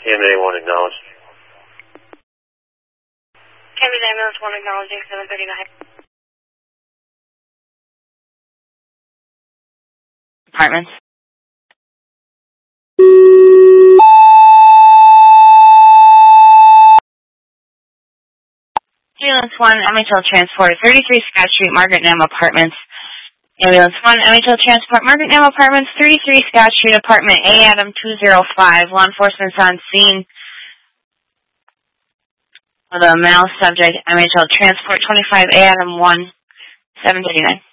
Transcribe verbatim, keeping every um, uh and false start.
M A one acknowledged. Campus Ambulance one acknowledging seven thirty-nine. Apartments. Ambulance one, M H L Transport, thirty-three Scott Street, Margaret Nam Apartments. Ambulance one, M H L Transport, Margaret Nam Apartments, thirty-three Scott Street, Apartment A, Adam two oh five. Law enforcement's on scene with a male subject, M H L Transport, twenty-five A, Adam one, seven thirty-nine.